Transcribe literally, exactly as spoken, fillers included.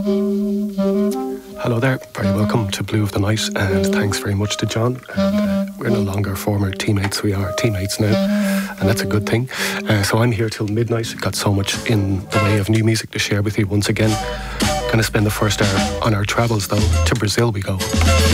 Hello there, very welcome to Blue of the Night, and thanks very much to John. And, uh, we're no longer former teammates, we are teammates now, and that's a good thing. Uh, so I'm here till midnight, got so much in the way of new music to share with you once again. Gonna spend the first hour on our travels though. To Brazil we go.